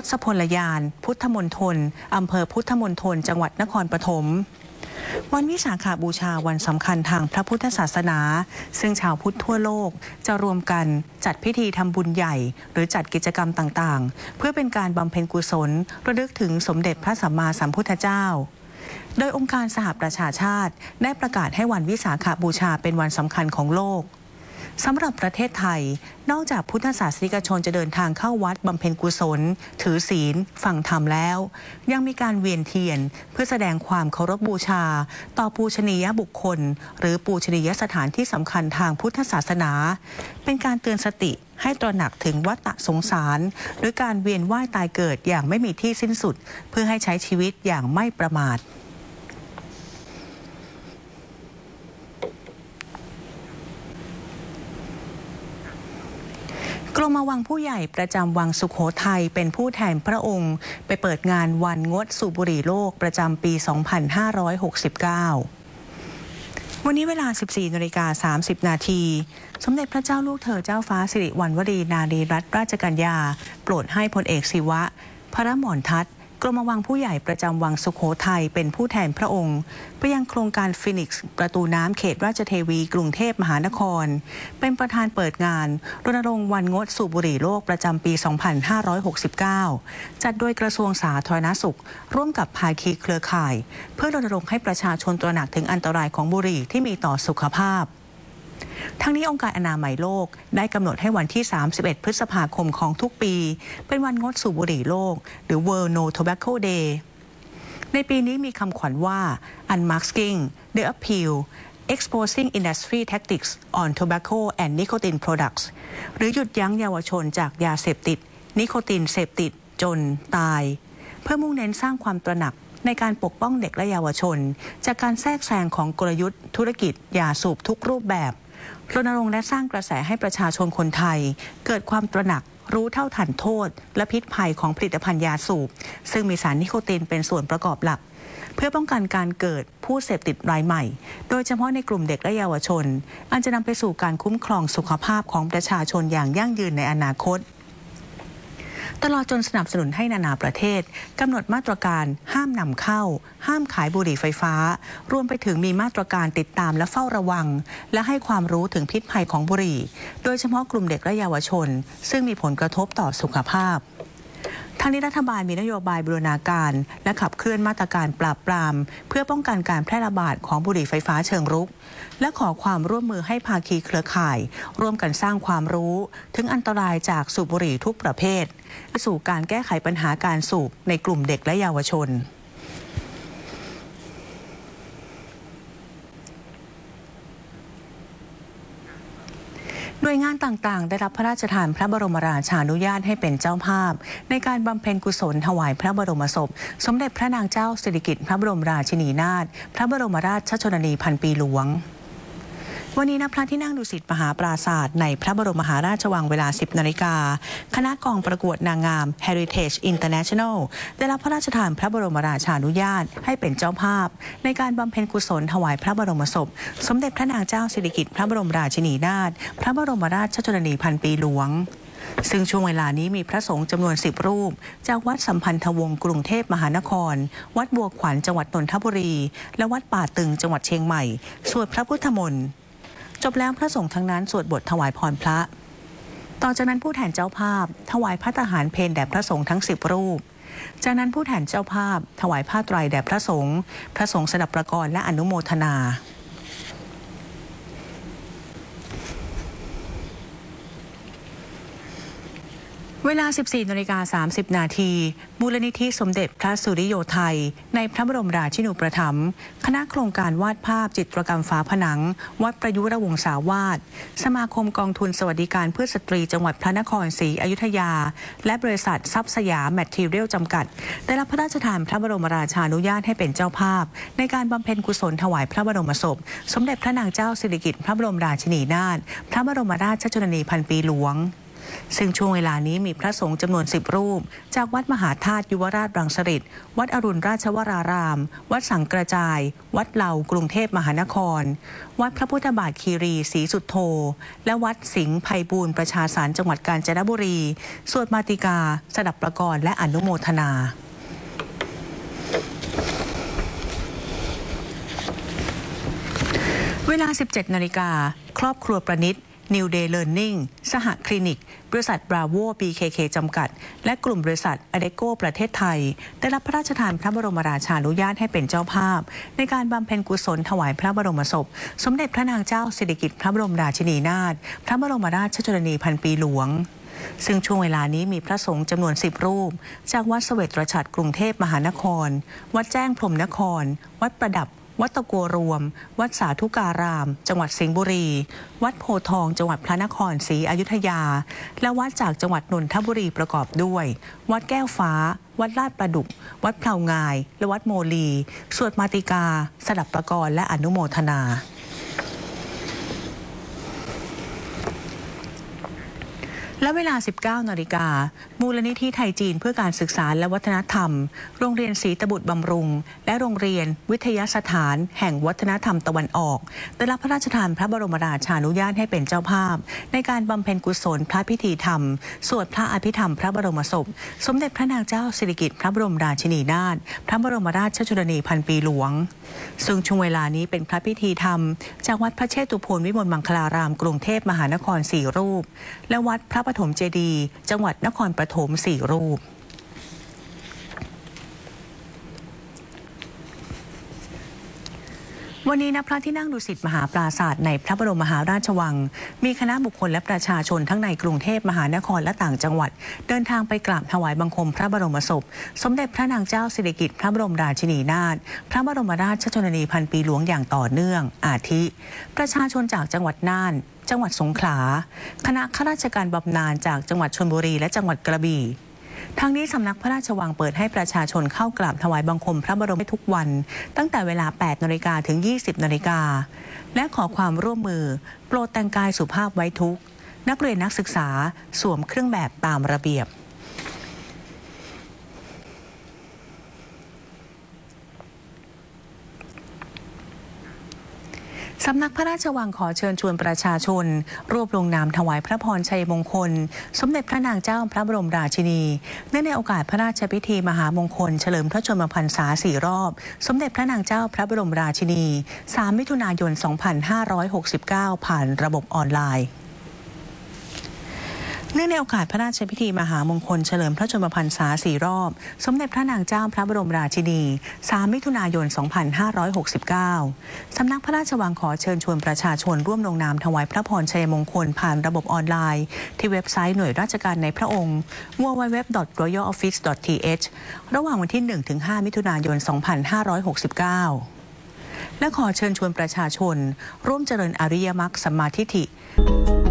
ศพลยานพุทธมณฑลอำเภอพุทธมณฑลจังหวัดนครปฐมวันวิสาขบูชาวันสำคัญทางพระพุทธศาสนาซึ่งชาวพุทธทั่วโลกจะรวมกันจัดพิธีทำบุญใหญ่หรือจัดกิจกรรมต่างๆเพื่อเป็นการบำเพ็ญกุศลระลึกถึงสมเด็จพระสัมมาสัมพุทธเจ้าโดยองค์การสหประชาชาติได้ประกาศให้วันวิสาขบูชาเป็นวันสำคัญของโลกสำหรับประเทศไทยนอกจากพุทธศาสนิกชนจะเดินทางเข้าวัดบำเพ็ญกุศลถือศีลฟังธรรมแล้วยังมีการเวียนเทียนเพื่อแสดงความเคารพบูชาต่อปูชนียบุคคลหรือปูชนียสถานที่สำคัญทางพุทธศาสนาเป็นการเตือนสติให้ตระหนักถึงวัฏสงสารหรือการเวียนว่ายตายเกิดอย่างไม่มีที่สิ้นสุดเพื่อให้ใช้ชีวิตอย่างไม่ประมาทกรมวังผู้ใหญ่ประจำวังสุโขทัยเป็นผู้แทนพระองค์ไปเปิดงานวันงดสูบบุหรี่โลกประจำปี 2569 วันนี้เวลา 14:30 น.สมเด็จพระเจ้าลูกเธอเจ้าฟ้าสิริวัณวรีนารีรัตนราชกัญญาโปรดให้พลเอกศิวะพระหม่อมทัตกรมวังผู้ใหญ่ประจำวังสุโขทัยเป็นผู้แทนพระองค์ไปยังโครงการฟินิกซ์ประตูน้ำเขตราชเทวีกรุงเทพมหานครเป็นประธานเปิดงานรณรงค์วันงดสูบบุหรี่โลกประจำปี 2569 จัดโดยกระทรวงสาธารณสุขร่วมกับภาคีเครือข่ายเพื่อรณรงค์ให้ประชาชนตระหนักถึงอันตรายของบุหรี่ที่มีต่อสุขภาพทั้งนี้องค์การอนามัยโลกได้กำหนดให้วันที่ 31 พฤษภาคมของทุกปีเป็นวันงดสูบบุหรี่โลกหรือ World No Tobacco Day ในปีนี้มีคำขวัญว่า Unmasking the Appeal Exposing Industry Tactics on Tobacco and Nicotine Products หรือหยุดยั้งเยาวชนจากยาเสพติดนิโคตินเสพติดจนตายเพื่อมุ่งเน้นสร้างความตระหนักในการปกป้องเด็กและเยาวชนจากการแทรกแซงของกลยุทธ์ธุรกิจยาสูบทุกรูปแบบรณรงค์และสร้างกระแสให้ประชาชนคนไทยเกิดความตระหนักรู้เท่าทันโทษและพิษภัยของผลิตภัณฑ์ยาสูบซึ่งมีสารนิโคตินเป็นส่วนประกอบหลักเพื่อป้องกันการเกิดผู้เสพติดรายใหม่โดยเฉพาะในกลุ่มเด็กและเยาวชนอันจะนำไปสู่การคุ้มครองสุขภาพของประชาชนอย่างยั่งยืนในอนาคตตลอดจนสนับสนุนให้นานาประเทศกำหนดมาตรการห้ามนำเข้าห้ามขายบุหรี่ไฟฟ้ารวมไปถึงมีมาตรการติดตามและเฝ้าระวังและให้ความรู้ถึงพิษภัยของบุหรี่โดยเฉพาะกลุ่มเด็กและเยาวชนซึ่งมีผลกระทบต่อสุขภาพทางนี้รัฐบาลมีนโยบายบูรณาการและขับเคลื่อนมาตรการปราบปรามเพื่อป้องกันการแพร่ระบาดของบุหรี่ไฟฟ้าเชิงรุกและขอความร่วมมือให้ภาคีเครือข่ายร่วมกันสร้างความรู้ถึงอันตรายจากสูบบุหรี่ทุกประเภทสู่การแก้ไขปัญหาการสูบในกลุ่มเด็กและเยาวชนหน่วยงานต่างๆได้รับพระราชทานพระบรมราชานุญาตให้เป็นเจ้าภาพในการบำเพ็ญกุศลถวายพระบรมศพสมเด็จพระนางเจ้าสิริกิติ์พระบรมราชินีนาถพระบรมราชชนนีพันปีหลวงวันนี้ณพระที่นั่งดุสิตมหาปราสาทในพระบรมมหาราชวังเวลา 10 นาฬิกาคณะกองประกวดนางงาม Heritage International ได้รับพระราชทานพระบรมราชานุญาตให้เป็นเจ้าภาพในการบำเพ็ญกุศลถวายพระบรมศพสมเด็จพระนางเจ้าสิริกิติ์พระบรมราชินีนาถพระบรมราชชนนีพันปีหลวงซึ่งช่วงเวลานี้มีพระสงฆ์จำนวน10 รูปจากวัดสัมพันธวงศ์กรุงเทพมหานครวัดบัวขวัญจังหวัดนนทบุรีและวัดป่าตึงจังหวัดเชียงใหม่สวดพระพุทธมนต์จบแล้วพระสงฆ์ทั้งนั้นสวดบทถวายพรพระต่อจากนั้นผู้แทนเจ้าภาพถวายพระทหารเพลแด่พระสงฆ์ทั้ง10 รูปจากนั้นผู้แทนเจ้าภาพถวายผ้าไตรแด่พระสงฆ์สดับประกรณ์และอนุโมทนาเวลา 14:30 น.มูลนิธิสมเด็จพระสุริโยไทยในพระบรมราชินูปถัมภ์คณะโครงการวาดภาพจิตรกรรมฝาผนังวัดประยุรวงศาวาสสมาคมกองทุนสวัสดิการเพื่อสตรีจังหวัดพระนครศรีอยุธยาและบริษัททรัพย์สยามแมททีเรียลจำกัดได้รับพระราชทานพระบรมราชานุญาตให้เป็นเจ้าภาพในการบำเพ็ญกุศลถวายพระบรมศพสมเด็จพระนางเจ้าสิริกิติ์พระบรมราชินีนาถพระบรมราชชนนีพันปีหลวงซึ่งช่วงเวลานี้มีพระสงฆ์จำนวน10 รูปจากวัดมหาธาตุยุวราชรังสฤษฎ์วัดอรุณราชวรารามวัดสังกระจายวัดเหล่ากรุงเทพมหานครวัดพระพุทธบาทคีรีศรีสุทโธและวัดสิงห์ไพบูลย์ประชาสารจังหวัดกาญจนบุรีสวดมาติกาสดับประกรณ์และอนุโมทนาเวลา 17 นาฬิกาครอบครัวประณิต New Day Learning สหคลินิกบริษัท Bravo BKK จำกัดและกลุ่มบริษัท Adecco ประเทศไทยได้รับพระราชทานพระบรมราชานุญาตให้เป็นเจ้าภาพในการบำเพ็ญกุศลถวายพระบรมศพสมเด็จพระนางเจ้าสิริกิติ์พระบรมราชินีนาถพระบรมราชชนนีพันปีหลวงซึ่งช่วงเวลานี้มีพระสงฆ์จำนวน10 รูปจากวัดเสวตฉัตรกรุงเทพมหานครวัดแจ้งพรหมนครวัดประดับวัดตะกัวรวมวัดสาธุการามจังหวัดสิงห์บุรีวัดโพธิ์ทองจังหวัดพระนครศรีอยุธยาและวัดจากจังหวัดนนทบุรีประกอบด้วยวัดแก้วฟ้าวัดลาดประดุกวัดเพลางายและวัดโมลีสวดมาติกาสดับประกรณ์และอนุโมทนาและเวลา 19 นาฬิกามูลนิธิไทยจีนเพื่อการศึกษาและวัฒนธรรมโรงเรียนศรีตบุตรบำรุงและโรงเรียนวิทยาสถานแห่งวัฒนธรรมตะวันออกได้รับพระราชทานพระบรมราชานุญาตให้เป็นเจ้าภาพในการบำเพ็ญกุศลพระพิธีธรรมสวดพระอภิธรรมพระบรมศพสมเด็จพระนางเจ้าสิริกิติ์พระบรมราชินีนาถพระบรมราชชนนีพันปีหลวงซึ่งช่วงเวลานี้เป็นพระพิธีธรรมจากวัดพระเชตุพนวิมลมังคลารามกรุงเทพมหานคร4 รูปและวัดพระปฐมเจดีย์จังหวัดนครปฐม4 รูปวันนี้ณพระที่นั่งดุสิตมหาปราสาทในพระบรมมหาราชวังมีคณะบุคคลและประชาชนทั้งในกรุงเทพมหานครและต่างจังหวัดเดินทางไปกราบถวายบังคมพระบรมศพสมเด็จพระนางเจ้าสิริกิติ์พระบรมราชินีนาถพระบรมราชชนนีพันปีหลวงอย่างต่อเนื่องอาทิประชาชนจากจังหวัดน่านจังหวัดสงขลาคณะข้าราชการบำนาญจากจังหวัดชลบุรีและจังหวัดกระบี่ทางนี้สำนักพระราชวังเปิดให้ประชาชนเข้ากราบถวายบังคมพระบรมทุกวันตั้งแต่เวลา 8 นาฬิกาถึง 20 นาฬิกาและขอความร่วมมือโปรดแต่งกายสุภาพไว้ทุกนักเรียนนักศึกษาสวมเครื่องแบบตามระเบียบสำนักพระราชวังขอเชิญชวนประชาชนรวบลงนามถวายพระพรชัยมงคลสมเด็จพระนางเจ้าพระบรมราชินีเนื่องในโอกาสพระราชพิธีมหามงคลเฉลิมพระชนมพรรษา4 รอบสมเด็จพระนางเจ้าพระบรมราชินี3 มิถุนายน 2569 ผ่านระบบออนไลน์เนื่องในโอกาสพระราชพิธีมหามงคลเฉลิมพระชนมพรรษา4 รอบสมเด็จพระนางเจ้าพระบรมราชินี3 มิถุนายน 2569 สำนักพระราชวังขอเชิญชวนประชาชนร่วมลงนามถวายพระพรชัยมงคลผ่านระบบออนไลน์ที่เว็บไซต์หน่วยราชการในพระองค์ www.royaloffice.th ระหว่างวันที่ 1-5 มิถุนายน 2569 และขอเชิญชวนประชาชนร่วมเจริญอริยมรรคสัมมาทิฏฐิ